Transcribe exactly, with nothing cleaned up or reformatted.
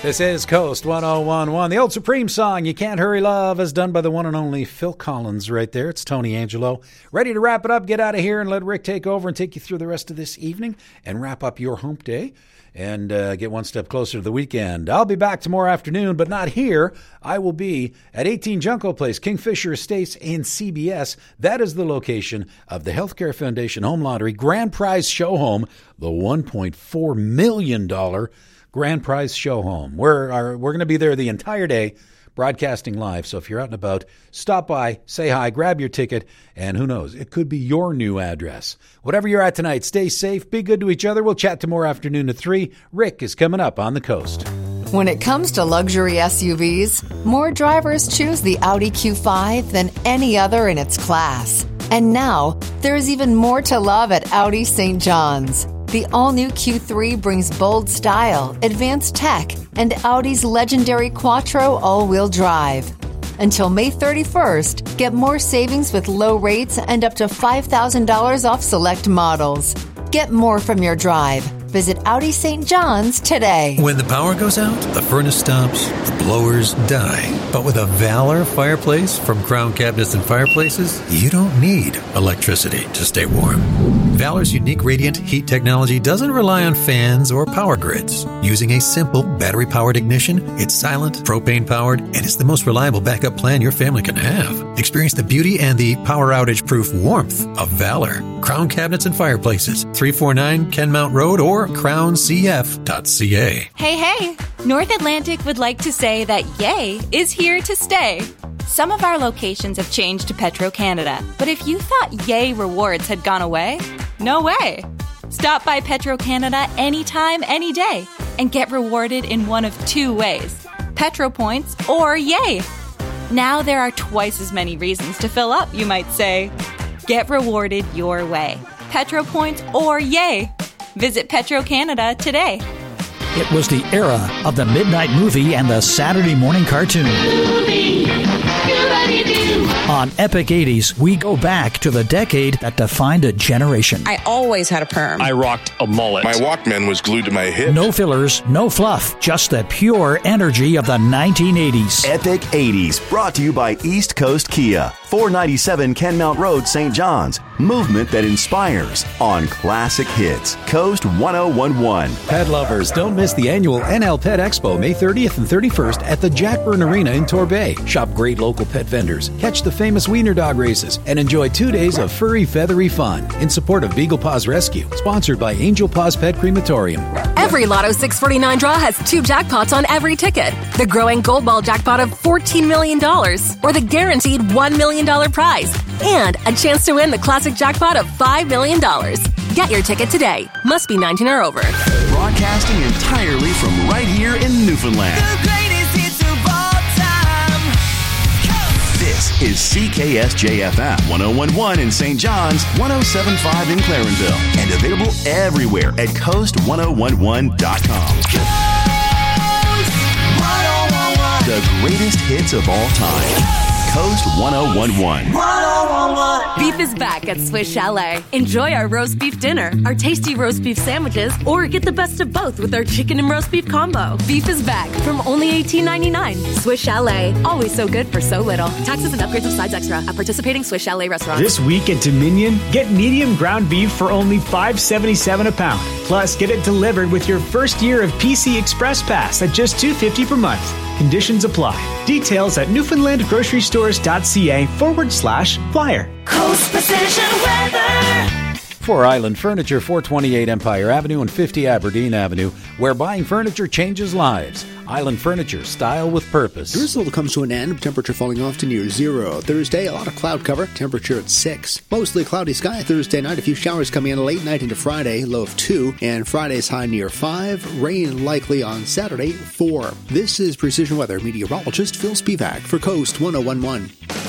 This is Coast one oh one point one. The old Supreme song, You Can't Hurry Love, is done by the one and only Phil Collins right there. It's Tony Angelo. Ready to wrap it up, get out of here, and let Rick take over and take you through the rest of this evening and wrap up your hump day and uh, get one step closer to the weekend. I'll be back tomorrow afternoon, but not here. I will be at eighteen Junco Place, Kingfisher Estates in C B S. That is the location of the Healthcare Foundation Home Lottery Grand Prize Show Home, the one point four million dollars Grand Prize Show Home. We're, are, we're going to be there the entire day, broadcasting live. So if you're out and about, stop by, say hi, grab your ticket, and who knows, it could be your new address. Whatever you're at tonight, stay safe, be good to each other. We'll chat tomorrow afternoon at three. Rick is coming up on the Coast. When it comes to luxury S U Vs, more drivers choose the Audi Q five than any other in its class. And now, there's even more to love at Audi Saint John's. The all-new Q three brings bold style, advanced tech, and Audi's legendary Quattro all-wheel drive. Until May thirty-first, get more savings with low rates and up to five thousand dollars off select models. Get more from your drive. Visit Audi Saint John's today. When the power goes out, the furnace stops, the blowers die. But with a Valor fireplace from Crown Cabinets and Fireplaces, you don't need electricity to stay warm. Valor's unique radiant heat technology doesn't rely on fans or power grids. Using a simple battery-powered ignition, it's silent, propane-powered, and it's the most reliable backup plan your family can have. Experience the beauty and the power outage-proof warmth of Valor. Crown Cabinets and Fireplaces, three forty-nine Kenmount Road or crown c f dot c a. Hey, hey! North Atlantic would like to say that Yay is here to stay. Some of our locations have changed to Petro-Canada, but if you thought Yay rewards had gone away, no way! Stop by Petro-Canada anytime, any day, and get rewarded in one of two ways, Petro Points or Yay. Now there are twice as many reasons to fill up, you might say. Get rewarded your way, Petro Points or Yay. Visit Petro-Canada today. It was the era of the midnight movie and the Saturday morning cartoon. Movie. On Epic eighties, we go back to the decade that defined a generation. I always had a perm. I rocked a mullet. My Walkman was glued to my hip. No fillers, no fluff, just the pure energy of the nineteen eighties. Epic eighties, brought to you by East Coast Kia. four ninety-seven Kenmount Road, Saint John's. Movement that inspires on Classic Hits. Coast one oh one point one. Pet lovers, don't miss the annual N L Pet Expo May thirtieth and thirty-first at the Jack Byrne Arena in Torbay. Shop great local pet vendors, catch the famous Wiener Dog races, and enjoy two days of furry, feathery fun in support of Beagle Paws Rescue, sponsored by Angel Paws Pet Crematorium. Every Lotto six forty-nine draw has two jackpots on every ticket. The growing Gold Ball jackpot of fourteen million dollars, or the guaranteed one million dollars prize, and a chance to win the classic jackpot of five million dollars. Get your ticket today. Must be nineteen or over. Broadcasting entirely from right here in Newfoundland. The greatest hits of all time. This is C K S J F M one oh one point one in Saint John's, one oh seven point five in Clarenville, and available everywhere at coast one oh one one dot com. Coast one oh one one. The greatest hits of all time. Coast one oh one point one. Beef is back at Swiss Chalet. Enjoy our roast beef dinner, our tasty roast beef sandwiches, or get the best of both with our chicken and roast beef combo. Beef is back from only eighteen ninety-nine. Swiss Chalet, always so good for so little. Taxes and upgrades of sides extra at participating Swiss Chalet restaurants. This week at Dominion, get medium ground beef for only five seventy-seven a pound. Plus, get it delivered with your first year of P C Express Pass at just two fifty per month. Conditions apply. Details at newfoundlandgrocerystores.ca forward slash flyer. Coast Precision Weather. For Island Furniture, four twenty-eight Empire Avenue and fifty Aberdeen Avenue, where buying furniture changes lives. Island Furniture, style with purpose. Drizzle comes to an end, temperature falling off to near zero. Thursday, a lot of cloud cover, temperature at six. Mostly cloudy sky Thursday night, a few showers coming in late night into Friday, low of two. And Friday's high near five. Rain likely on Saturday, four. This is Precision Weather meteorologist Phil Spivak for Coast one oh one point one.